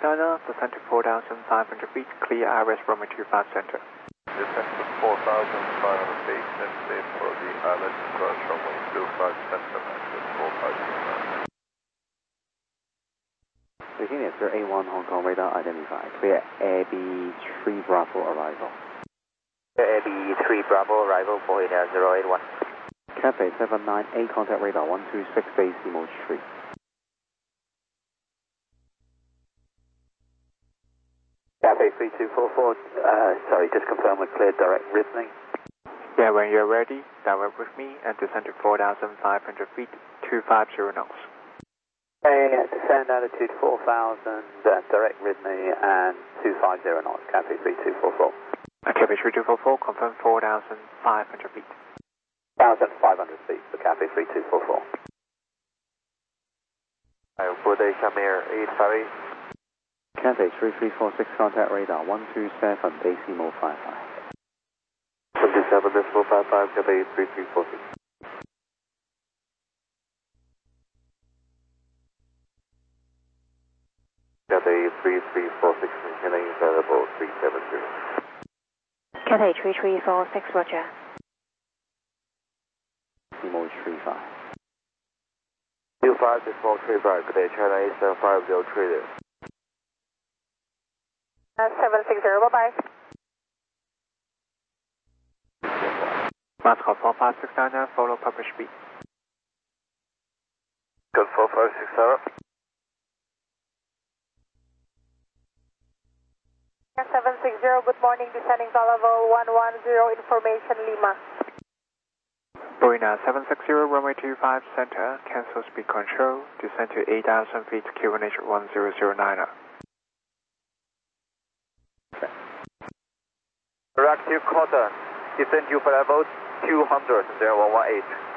Niner, descend to 4,500 feet, clear IRS runway 25 center. Descend to 4,500 feet, and clear for the ILS approach runway 25 center, access 4529. Virginia, Sir A1 Hong Kong radar identified. Clear AB3 Bravo arrival. Clear AB3 Bravo arrival, Bohemia 081. Cathay 798, contact radar 126 base mode 3. Cathay 3244, sorry, just confirm we're cleared direct Rhythming. Yeah, when you're ready, direct with me and descend to 4,500 feet, 250 knots. Okay, descend altitude 4,000, direct Rhythming and 250 knots, Cathay 3244. Cathay 3244, confirm 4,500 feet. 1,500 feet for Cathay 3244. Bordeaux Shamir 858. Cathay 3346, contact radar 127 base mode 55. 127.55, Cathay 3346. Cathay 3346, maintaining available 370. Cathay 3346, roger. Mode 35. 25 to small trade bar, Cathay China Eastern 50 trader. 760, bye-bye. Mascot 4569, follow publish speed. Good 4560. 760, good morning, descending to level 110, information Lima. Boeing 760, runway 25 center, cancel speed control, descend to 8,000 feet, QNH 1009. Reactive cotton, descend to level 200, 0118.